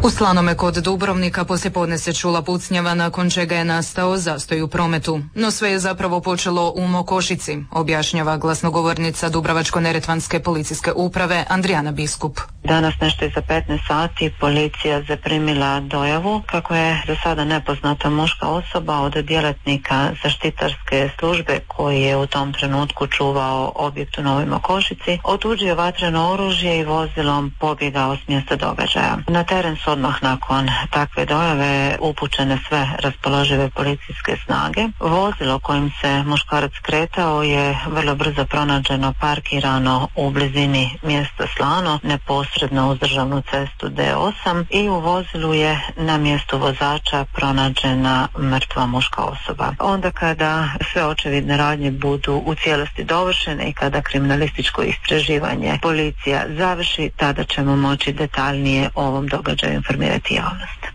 U Slanome kod Dubrovnika poslijepodne se čula pucnjava nakon čega je nastao zastoj u prometu. No sve je zapravo počelo u Mokošici, objašnjava glasnogovornica Dubrovačko-neretvanske policijske uprave Andrijana Biskup. Danas nešto iza 15 sati policija zaprimila dojavu kako je za sada nepoznata muška osoba od djelatnika zaštitarske službe koji je u tom trenutku čuvao objekt u Novoj Mokošici, otuđio vatreno oružje i vozilom pobjegao s mjesta događaja. Na teren su odmah nakon takve dojave upućene sve raspoložive policijske snage. Vozilo kojim se muškarac kretao je vrlo brzo pronađeno parkirano u blizini mjesta Slano, neposredno uz državnu cestu D8, i u vozilu je na mjestu vozača pronađena mrtva muška osoba. Onda kada sve očevidne radnje budu u cijelosti dovršene i kada kriminalističko istraživanje policija završi, tada ćemo moći detaljnije o ovom događaju informirati javnost.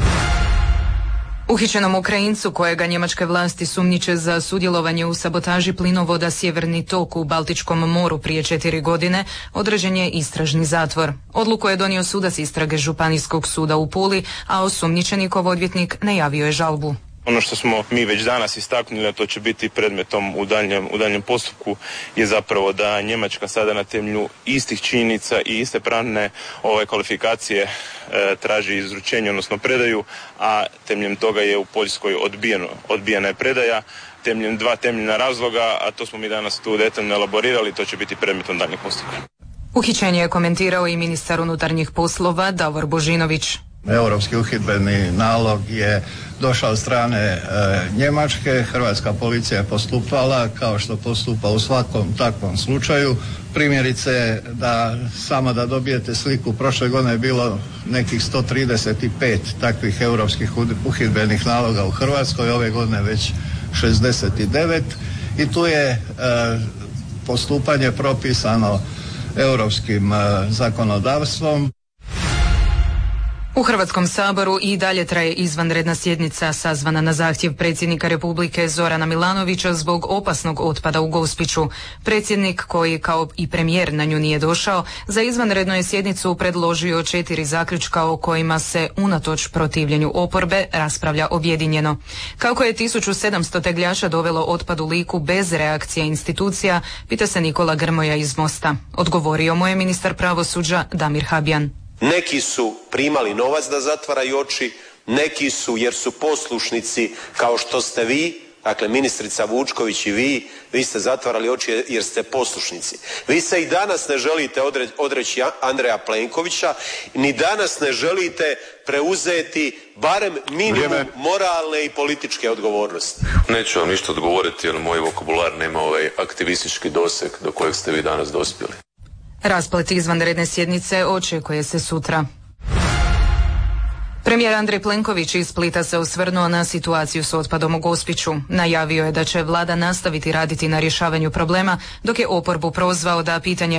Uhićenom Ukrajincu kojega njemačke vlasti sumnjiče za sudjelovanje u sabotaži plinovoda Sjeverni tok u Baltičkom moru prije 4 godine određen je istražni zatvor. Odluku je donio sudac istrage Županijskog suda u Puli, a osumnjičenikov odvjetnik najavio je žalbu. Ono što smo mi već danas istaknuli, a to će biti predmetom u daljnjem postupku, je zapravo da Njemačka sada na temelju istih činjenica i iste pravne kvalifikacije traži izručenje, odnosno predaju, a temeljem toga je u Poljskoj odbijena je predaja temeljem 2 temeljna razloga, a to smo mi danas tu detaljno elaborirali, to će biti predmetom daljnjeg postupka. Uhićenje je komentirao i ministar unutarnjih poslova Davor Božinović. Europski uhidbeni nalog je došao od strane Njemačke. Hrvatska policija je postupala kao što postupa u svakom takvom slučaju. Primjerice, da dobijete sliku, prošle godine je bilo nekih 135 takvih europskih uhidbenih naloga u Hrvatskoj, ove godine već 69, i tu je postupanje propisano europskim zakonodavstvom. U Hrvatskom saboru i dalje traje izvanredna sjednica sazvana na zahtjev predsjednika Republike Zorana Milanovića zbog opasnog otpada u Gospiću. Predsjednik, koji kao i premijer na nju nije došao, za izvanrednu je sjednicu predložio 4 zaključka o kojima se unatoč protivljenju oporbe raspravlja objedinjeno. Kako je 1700 tegljača dovelo otpad u Liku bez reakcije institucija, pita se Nikola Grmoja iz Mosta. Odgovorio mu je ministar pravosuđa Damir Habijan. Neki su primali novac da zatvaraju oči, neki su jer su poslušnici kao što ste vi, dakle ministrica Vučković i vi ste zatvarali oči jer ste poslušnici. Vi se i danas ne želite odreći Andreja Plenkovića, ni danas ne želite preuzeti barem minimum moralne i političke odgovornosti. Neću vam ništa odgovoriti jer moj vokabular nema ovaj aktivistički doseg do kojeg ste vi danas dospjeli. Rasplet izvanredne sjednice očekuje se sutra. Premijer Andrej Plenković iz Splita se osvrnuo na situaciju s otpadom u Gospiću. Najavio je da će vlada nastaviti raditi na rješavanju problema, dok je oporbu prozvao da pitanje